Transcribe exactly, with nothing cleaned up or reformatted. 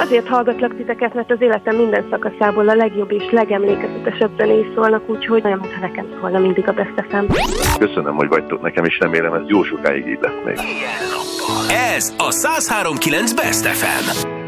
Azért hallgatlak titeket, mert az életem minden szakaszából a legjobb és legemlékezetesebb zenéi szólnak, úgyhogy olyan, mintha nekem szólna mindig a Best ef em. Köszönöm, hogy vagytok nekem, és remélem ez jó sokáig így lesz még. Ez a száz három kilenc Best ef em.